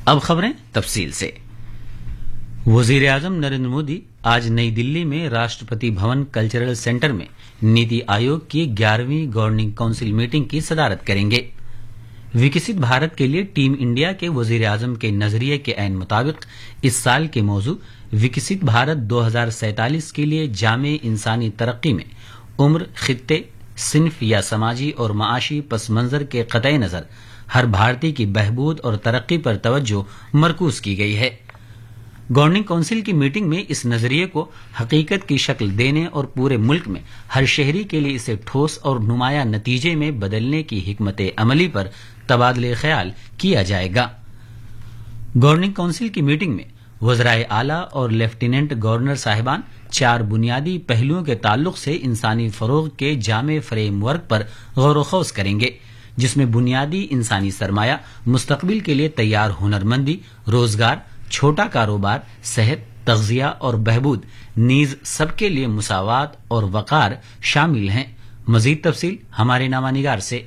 اب خبریں تفصیل سے۔ وزیر اعظم نریندر مودی آج نئی دلی میں راشٹرپتی بھون کلچرل سینٹر میں نیتی آیوگ کی 11ویں گورننگ کونسل میٹنگ کی صدارت کریں گے۔ وکست بھارت کے لیے ٹیم انڈیا کے وزیر اعظم کے نظریے کے عین مطابق اس سال کے موضوع وکست بھارت 2047 کے لیے جامع انسانی ترقی میں عمر، خطے، صنف یا سماجی اور معاشی پس منظر کے قطع نظر ہر بھارتی کی بہبود اور ترقی پر توجہ مرکوز کی گئی ہے۔ گورننگ کونسل کی میٹنگ میں اس نظریے کو حقیقت کی شکل دینے اور پورے ملک میں ہر شہری کے لیے اسے ٹھوس اور نمایاں نتیجے میں بدلنے کی حکمت عملی پر تبادلہ خیال کیا جائے گا۔ گورننگ کونسل کی میٹنگ میں وزرائے اعلیٰ اور لیفٹیننٹ گورنر صاحبان 4 بنیادی پہلوؤں کے تعلق سے انسانی فروغ کے جامع فریم ورک پر غور و خوض کریں گے، جس میں بنیادی انسانی سرمایہ، مستقبل کے لیے تیار ہنرمندی، روزگار، چھوٹا کاروبار، صحت، تغذیہ اور بہبود، نیز سب کے لیے مساوات اور وقار شامل ہیں۔ مزید تفصیل ہمارے نامہ نگار سے۔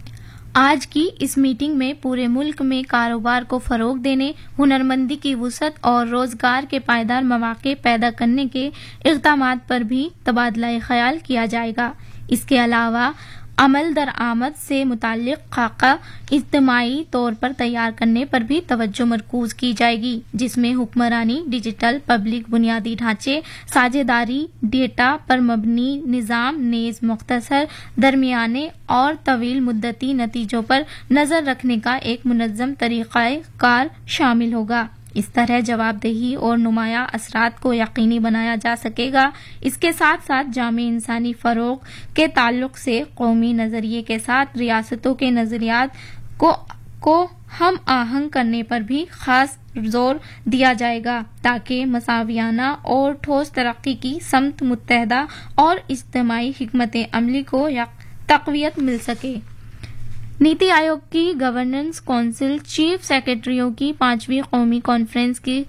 آج کی اس میٹنگ میں پورے ملک میں کاروبار کو فروغ دینے، ہنرمندی کی وسعت اور روزگار کے پائیدار مواقع پیدا کرنے کے اقدامات پر بھی تبادلہ خیال کیا جائے گا۔ اس کے علاوہ عمل درآمد سے متعلق خاکہ اجتماعی طور پر تیار کرنے پر بھی توجہ مرکوز کی جائے گی، جس میں حکمرانی، ڈیجیٹل پبلک بنیادی ڈھانچے، ساجھیداری، ڈیٹا پر مبنی نظام نیز مختصر، درمیانے اور طویل مدتی نتیجوں پر نظر رکھنے کا ایک منظم طریقہ کار شامل ہوگا۔ اس طرح جواب دہی اور نمایاں اثرات کو یقینی بنایا جا سکے گا۔ اس کے ساتھ ساتھ جامع انسانی فروغ کے تعلق سے قومی نظریے کے ساتھ ریاستوں کے نظریات کو ہم آہنگ کرنے پر بھی خاص زور دیا جائے گا، تاکہ مساویانہ اور ٹھوس ترقی کی سمت متحدہ اور اجتماعی حکمت عملی کو تقویت مل سکے۔ نیتی آیوگ کی گورننس کونسل چیف سیکرٹریوں کی 5ویں قومی کانفرنس کی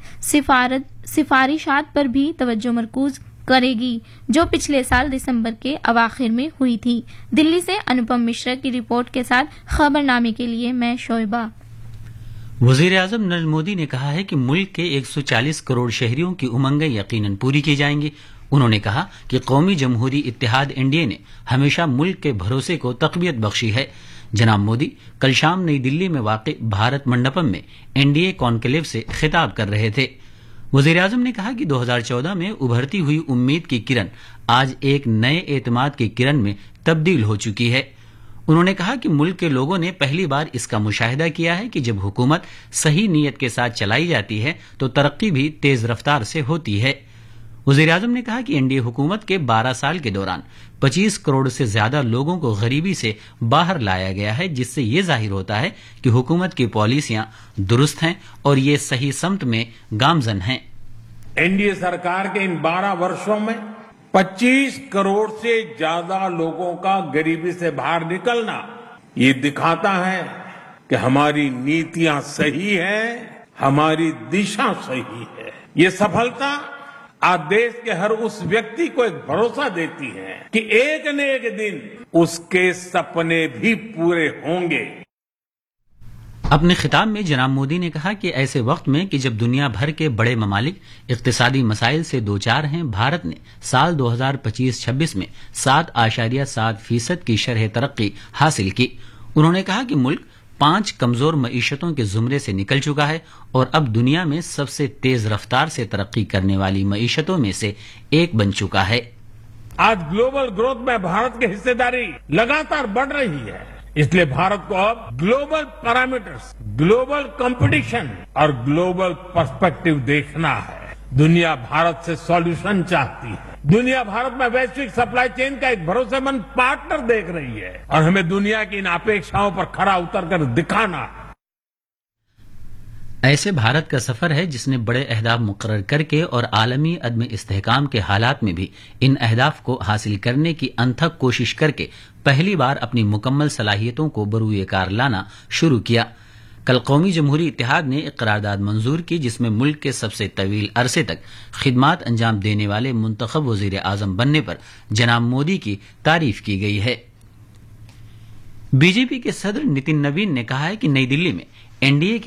سفارشات پر بھی توجہ مرکوز کرے گی، جو پچھلے سال دسمبر کے اواخر میں ہوئی تھی۔ دلی سے انوپم مشرا کی رپورٹ کے ساتھ خبرنامے کے لیے میں شعیبہ۔ وزیر اعظم نریندر مودی نے کہا ہے کہ ملک کے 140 کروڑ شہریوں کی امنگیں یقیناً پوری کی جائیں گی۔ انہوں نے کہا کہ قومی جمہوری اتحاد این ڈی اے نے ہمیشہ ملک کے بھروسے کو تقویت بخشی ہے۔ جناب مودی کل شام نئی دلی میں واقع بھارت منڈپم میں این ڈی اے کانکلیو سے خطاب کر رہے تھے۔ وزیر اعظم نے کہا کہ 2014 میں ابھرتی ہوئی امید کی کرن آج ایک نئے اعتماد کی کرن میں تبدیل ہو چکی ہے۔ انہوں نے کہا کہ ملک کے لوگوں نے پہلی بار اس کا مشاہدہ کیا ہے کہ جب حکومت صحیح نیت کے ساتھ چلائی جاتی ہے تو ترقی بھی تیز رفتار سے ہوتی ہے۔ وزیر اعظم نے کہا کہ این ڈی اے حکومت کے 12 سال کے دوران 25 کروڑ سے زیادہ لوگوں کو غریبی سے باہر لایا گیا ہے، جس سے یہ ظاہر ہوتا ہے کہ حکومت کی پالیسیاں درست ہیں اور یہ صحیح سمت میں گامزن ہیں۔ این ڈی اے سرکار کے ان 12 برسوں میں 25 کروڑ سے زیادہ لوگوں کا غریبی سے باہر نکلنا یہ دکھاتا ہے کہ ہماری نیتیاں صحیح ہیں، ہماری دشا صحیح ہے۔ یہ سفلتا آج دیش کے ہر اس ویکتی کو ایک بھروسہ دیتی ہے کہ ایک نہ ایک دن اس کے سپنے بھی پورے ہوں گے۔ اپنے خطاب میں جناب مودی نے کہا کہ ایسے وقت میں کہ جب دنیا بھر کے بڑے ممالک اقتصادی مسائل سے دوچار ہیں، بھارت نے سال 2025-26 میں 7.7% کی شرح ترقی حاصل کی۔ انہوں نے کہا کہ ملک 5 کمزور معیشتوں کے زمرے سے نکل چکا ہے اور اب دنیا میں سب سے تیز رفتار سے ترقی کرنے والی معیشتوں میں سے ایک بن چکا ہے۔ آج گلوبل گروتھ میں بھارت کی حصہ داری لگاتار بڑھ رہی ہے، اس لیے بھارت کو اب گلوبل پیرامیٹرز، گلوبل کمپٹیشن اور گلوبل پرسپیکٹو دیکھنا ہے۔ دنیا بھارت سے سولوشن چاہتی ہے، دنیا بھارت میں ویشوک سپلائی چین کا ایک بھروسے مند پارٹنر دیکھ رہی ہے اور ہمیں دنیا کی ان اپیکشاؤں پر کھرا اتر کر دکھانا ہے۔ ایسے بھارت کا سفر ہے جس نے بڑے اہداف مقرر کر کے اور عالمی عدم استحکام کے حالات میں بھی ان اہداف کو حاصل کرنے کی انتھک کوشش کر کے پہلی بار اپنی مکمل صلاحیتوں کو بروئے کار لانا شروع کیا۔ کل قومی جمہوری اتحاد نے ایک قرارداد منظور کی جس میں ملک کے سب سے طویل عرصے تک خدمات انجام دینے والے منتخب وزیر اعظم بننے پر جناب مودی کی تعریف کی گئی ہے۔ بی جے پی کے صدر نتن نوین نے کہا ہے کہ نئی دلی میں این ڈی اے